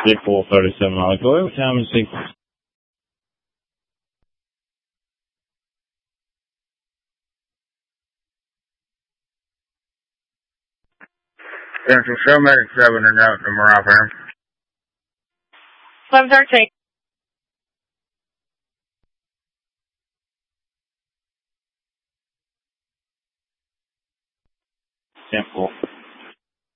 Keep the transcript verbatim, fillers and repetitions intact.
three four thirty-seven Alcoy. What time is sequence? Central Show Medic seven and out to Morale Farm. eleven thirteen. ten four.